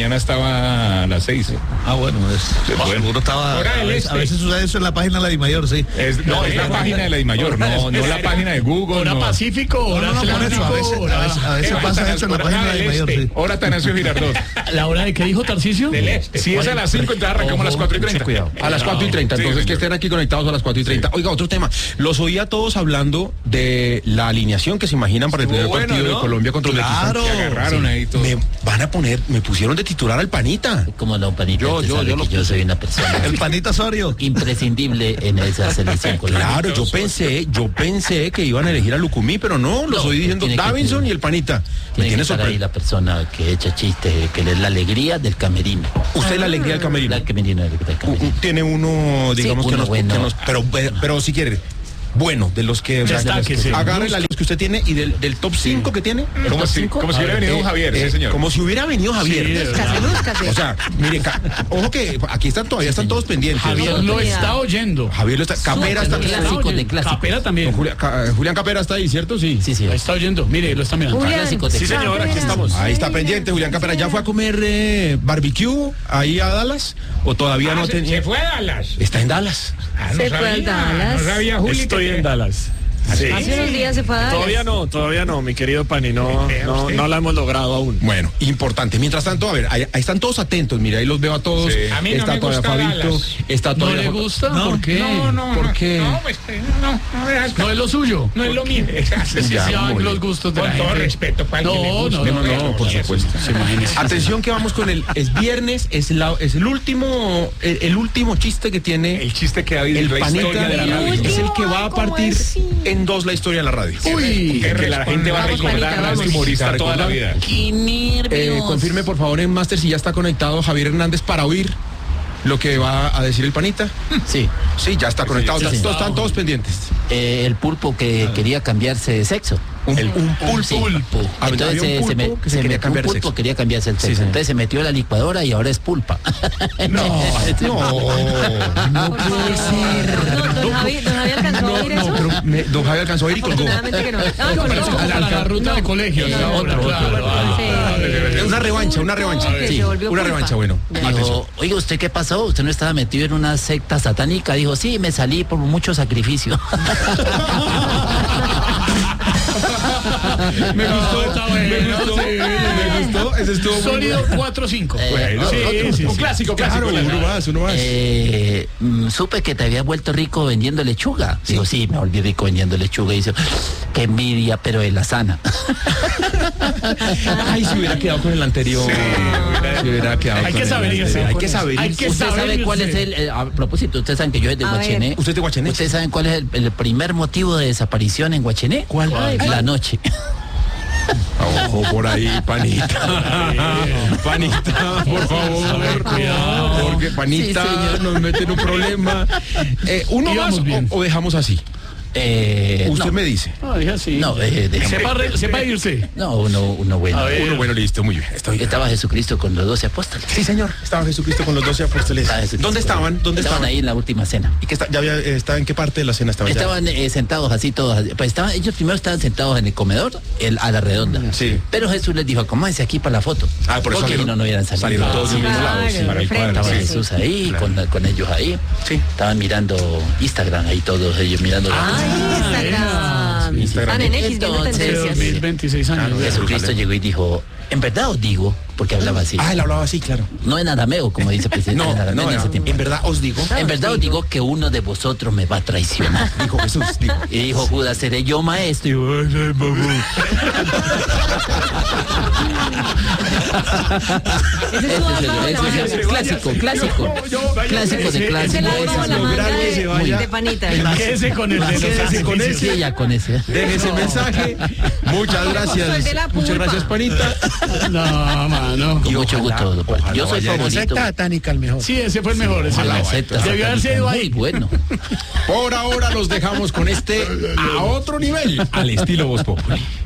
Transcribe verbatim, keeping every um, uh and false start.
mañana estaba a las seis. Ah, bueno, es, bueno, uno estaba, a veces, a veces sucede eso en la página de la DIMAYOR, sí. Es, no, es la página de la DIMAYOR, no, no la página de Google. Hora no. Pacífico, hora no, no, por eso, a veces, a veces, a veces pasa eso en la página de la DIMAYOR, sí. Hora Atanasio Girardot. ¿La hora de qué dijo Tarcisio? Del este. Si es a las cinco, entonces arrancamos a las cuatro y treinta. Cuidado. A las cuatro y treinta, Sí, entonces señor. que estén aquí conectados a las cuatro y treinta. Oiga, otro tema. Los oía todos hablando de la alineación que se imaginan para el primer Estuvo partido bueno, ¿no? de Colombia contra Claro. Uzbekistán. Se agarraron ahí todos. Me van a poner, me pusieron de titular al Panita. Como no, Panita, Yo, usted yo, sabe yo que lo yo soy una persona El Panita Osorio. imprescindible en esa selección colombiana. Claro, yo pensé, yo pensé que iban a elegir a Lucumí, pero no, los No, oí diciendo tiene que Davinson ser- y el Panita. Me Tiene que tiene estar ahí sorprendido. la persona que echa chistes, que es la alegría del camerino. Usted es la alegría del camerino. La camerino del, del U- camerino. u- Tiene uno, digamos Sí, que, uno nos, bueno. que nos- pero, pero si quiere, bueno, de los que, o sea, de los que Destáquese. agarre la lista que usted tiene y del, del top cinco que tiene. ¿El Como top si, cinco? como si hubiera venido Eh, Javier, eh, sí, señor. Como si hubiera venido Javier. Sí, de verdad. O sea, mire, ca- ojo que aquí están todavía están todos pendientes. Javier lo está oyendo. Javier lo está, Capera está, de clásicos, de clásicos. Capera también. Julián, Ca- Julián Capera está ahí, ¿cierto? Sí. Sí, sí. Lo está oyendo. Mire, lo está mirando. Julián. Clásicos de Sí, clásicos. señor, aquí estamos. Ahí está pendiente, Julián Capera. ¿Ya fue a comer eh, barbecue ahí a Dallas? ¿O todavía no Ah, se, tenía? se fue a Dallas. Está en Dallas. Ah, no Se fue sabía, a Dallas. No sabía, Juli. Estoy que- en Dallas. Sí. ¿Sí? Hace unos días se fue a Dallas. Todavía no, todavía no, mi querido Pani, no, Vea no, usted. no la hemos logrado aún. Bueno, importante. Mientras tanto, a ver, ahí, ahí están todos atentos. Mira, ahí los veo a todos. Sí. A mí no está me todavía gusta Fabito. Dallas. Está ¿No todavía le Juan- gusta? No, ¿Por qué? No, no, ¿Por no, qué? No, pues, no, no, veas, No es lo suyo. no es lo mío. Sí, Ya, sí, van muy los bien. gustos de Con la todo gente. respeto para el que le No, guste. no, No, no, no, por Eso. supuesto. Se imagínese. Atención que vamos con el es viernes, es la es el último el, el último chiste que tiene El chiste que ha habido el en la Panita historia de la El radio. último. es el que va a ¿Cómo partir así? en dos la historia de la radio. Uy, Que la gente va a Vamos, recordar Panita, a este vamos. humorista toda la vida. ¡Qué nervios! Eh, confirme por favor en Master si ya está conectado Javier Hernández para oír lo que va a decir el Panita. Sí, Sí, ya está conectado. sí, Están- sí. todos- están todos pendientes. eh, el pulpo que quería cambiarse de sexo. Un, un pulpo. Sí. Ah, Entonces había un eh, se, pulpo me- que se se quería metió cambiar un de pulpo sexo. quería cambiarse el Sí, sexo. señor. Entonces se metió a la licuadora y ahora es pulpa. No, no, Por favor. Don, don Javi, don Javi alcanzó a oír no, eso. pero me- don Javier alcanzó a ir y colgó. Afortunadamente que no. Ah, pero colgó. eso para la ruta de colegio. No, ¿no? no, Otra, no, claro. no, Ah, sí. Una revancha, una revancha. Que Sí, se volvió una pulpa. revancha, bueno. Dijo, oiga, ¿usted qué pasó? ¿Usted no estaba metido en una secta satánica? Dijo, sí, me salí por mucho sacrificio. Me gustó, está me bueno, gustó, sí. me gustó, ese estuvo muy Sólido bueno. cuatro cinco. Bueno, sí, otro, sí, un sí. clásico, clásico. Claro, uno más, uno más. Eh, mm, supe que te habías vuelto rico vendiendo lechuga. Digo, sí, me volví rico vendiendo lechuga. Y dice, qué envidia, pero de la sana. Ay, si hubiera quedado con el anterior. Si hubiera quedado Hay con que el saber anterior. irse. Hay que saber Hay irse. que ¿Usted saber sabe cuál es irse. el, eh, a propósito, ustedes saben que yo soy de A ver. Guachené? ¿Usted es de Guachené? ¿Ustedes saben cuál es el, el primer motivo de desaparición en Guachené? ¿Cuál? Ay, La noche. Ojo por ahí, Panita. Panita, por favor. cuidado. Porque Panita Sí, señor. nos mete en un problema. Eh, ¿Uno Íbamos más bien. o, o dejamos así? Eh, Usted no, me dice. No, dije así. no, eh, déjame- Sepa, re- sepa irse. no, uno, uno bueno. A ver. Uno bueno, listo, muy bien. Estoy bien. Estaba Jesucristo con los doce apóstoles. Sí, señor. Estaba Jesucristo con los doce apóstoles. Estaba Jesucristo ¿Dónde con- estaban? ¿Dónde estaban? estaban? ahí en la última cena. ¿Y qué está, ya había, eh, estaba en qué parte de la cena estaban? ya? Estaban eh, sentados así todos, así. Pues estaban, ellos primero estaban sentados en el comedor, el, a la redonda. Sí. Pero Jesús les dijo, acomódense aquí para la foto. Ah, por eso porque si salieron- no, no hubieran salido. salieron todos de un mismo Claro, lado, sí, para el perfecto. cuadro, Estaba sí. Jesús ahí, Claro. con, con ellos ahí. Sí. Estaban mirando Instagram ahí todos ellos mirando. Ay, Instagram. Instagram. Están en X viendo Entonces, tendencias. dos mil veintiséis años. Claro, Jesucristo Jerusalén. llegó y dijo, en verdad os digo, porque hablaba así. Ah, él hablaba así, claro. No en arameo, como dice el presidente. No, en arameo no, en ese tiempo. en verdad os digo. En verdad os digo que uno de vosotros me va a traicionar. Dijo Jesús, dijo. Y dijo Judas, seré yo maestro. Y yo, "Ay, ay, mamá". Ese es Ese su es el- alma ese es el bajo la clásico, clásico. Clásico de Ese clásico. es el alma ese bajo es la el- manga grande se de, vaya. de Panita. Quédese con el de los Quédese con sacrificios. Sí, ya con ese. Deje ese mensaje. Muchas gracias. Soy de la Muchas pulpa. gracias, Panita. No, mano. Con Y mucho ojalá- gusto. doctor. ojalá Yo soy vaya en favorito. satánica el mejor. Sí, ese fue el mejor. Ese La fue. secta Debió haberse satánica, ido muy ahí. bueno. Por ahora los dejamos con este a otro nivel, al estilo Voz Populi.